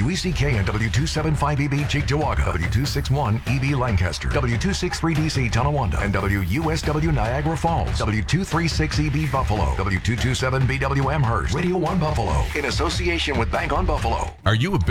WECK and W275EB Cheektowaga, W261EB Lancaster, W263DC Tonawanda, and WUSW Niagara Falls, W236EB Buffalo, W227BW Amherst, Radio 1 Buffalo, in association with Bank on Buffalo. Are you a